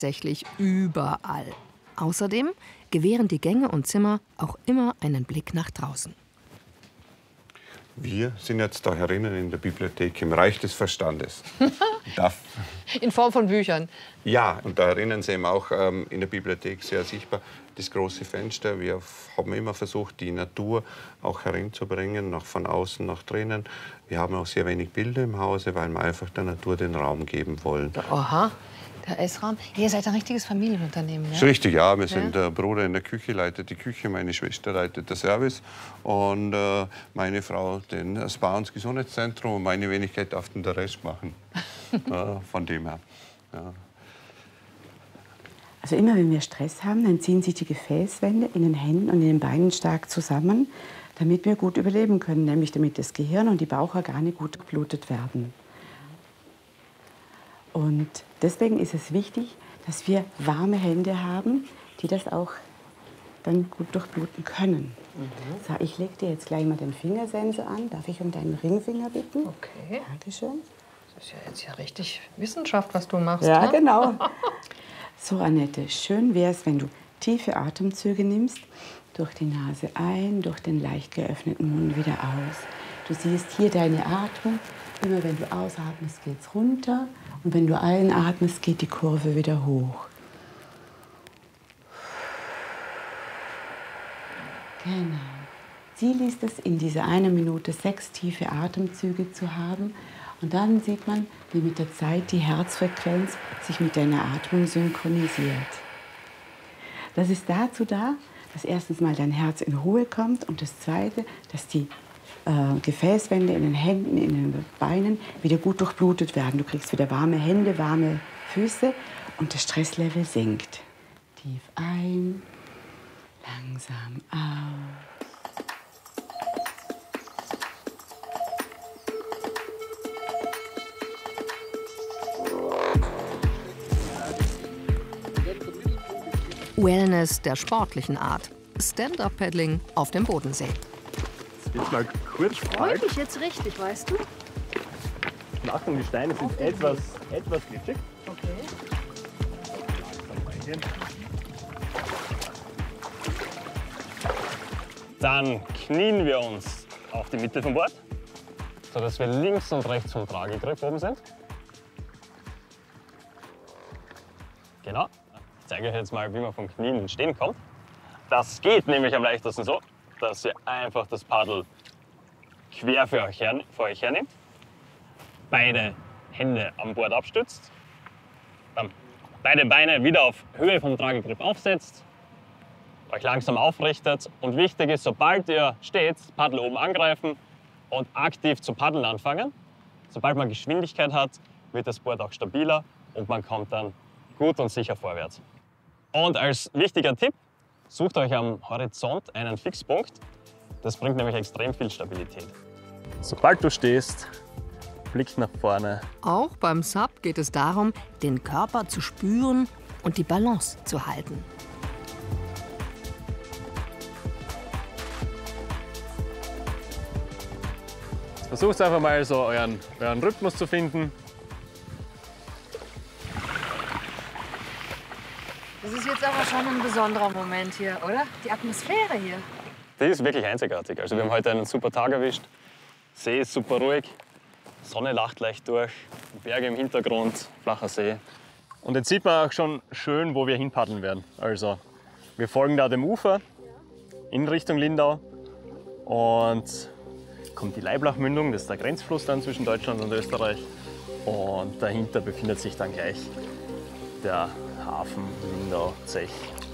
tatsächlich überall. Außerdem gewähren die Gänge und Zimmer auch immer einen Blick nach draußen. Wir sind jetzt da herinnen in der Bibliothek im Reich des Verstandes. In Form von Büchern? Ja, und da herinnen sehen wir auch in der Bibliothek sehr sichtbar das große Fenster. Wir haben immer versucht, die Natur auch hereinzubringen, nach von außen nach drinnen. Wir haben auch sehr wenig Bilder im Hause, weil wir einfach der Natur den Raum geben wollen. Aha. Der Essraum. Ihr seid ein richtiges Familienunternehmen, ja? Das ist richtig, ja. Wir sind der Bruder in der Küche, leitet die Küche, meine Schwester leitet der Service und meine Frau das Spa- und Gesundheitszentrum und meine Wenigkeit darf den Rest machen. Von dem her. Ja. Also immer wenn wir Stress haben, dann ziehen sich die Gefäßwände in den Händen und in den Beinen stark zusammen, damit wir gut überleben können, nämlich damit das Gehirn und die Bauchorgane gut durchblutet werden. Und deswegen ist es wichtig, dass wir warme Hände haben, die das auch dann gut durchbluten können. So, ich lege dir jetzt gleich mal den Fingersensor an. Darf ich um deinen Ringfinger bitten? Okay. Dankeschön. Das ist ja jetzt ja richtig Wissenschaft, was du machst. Ja, ne? genau. So, Annette, schön wäre es, wenn du tiefe Atemzüge nimmst. Durch die Nase ein, durch den leicht geöffneten Mund wieder aus. Du siehst hier deine Atmung. Immer wenn du ausatmest, geht es runter. Und wenn du einatmest, geht die Kurve wieder hoch. Genau. Ziel ist es, in dieser 1 Minute 6 tiefe Atemzüge zu haben. Und dann sieht man, wie mit der Zeit die Herzfrequenz sich mit deiner Atmung synchronisiert. Das ist dazu da, dass erstens mal dein Herz in Ruhe kommt und das Zweite, dass die Gefäßwände in den Händen, in den Beinen wieder gut durchblutet werden. Du kriegst wieder warme Hände, warme Füße und das Stresslevel sinkt. Tief ein, langsam aus. Wellness der sportlichen Art. Stand-up-Paddling auf dem Bodensee. Jetzt mal kurz Freut mich jetzt richtig, weißt du? Achtung, die Steine sind etwas glitschig. Okay. Dann knien wir uns auf die Mitte vom Board, sodass wir links und rechts vom Tragegriff oben sind. Genau. Ich zeige euch jetzt mal, wie man vom Knien ins Stehen kommt. Das geht nämlich am leichtesten so, dass ihr einfach das Paddel quer vor euch hernimmt, beide Hände am Board abstützt, dann beide Beine wieder auf Höhe vom Tragegriff aufsetzt, euch langsam aufrichtet und wichtig ist, sobald ihr steht, das Paddel oben angreifen und aktiv zu paddeln anfangen. Sobald man Geschwindigkeit hat, wird das Board auch stabiler und man kommt dann gut und sicher vorwärts. Und als wichtiger Tipp, sucht euch am Horizont einen Fixpunkt. Das bringt nämlich extrem viel Stabilität. Sobald du stehst, Blick nach vorne. Auch beim SUP geht es darum, den Körper zu spüren und die Balance zu halten. Versucht einfach mal so euren Rhythmus zu finden. Das ist jetzt aber schon ein besonderer Moment hier, oder? Die Atmosphäre hier. Die ist wirklich einzigartig. Also wir haben heute einen super Tag erwischt. See ist super ruhig, Sonne lacht leicht durch, Berge im Hintergrund, flacher See. Und jetzt sieht man auch schon schön, wo wir hinpaddeln werden. Also wir folgen da dem Ufer in Richtung Lindau und kommt die Laiblachmündung, das ist der Grenzfluss dann zwischen Deutschland und Österreich. Und dahinter befindet sich dann gleich der Hafen Lindau-Zech.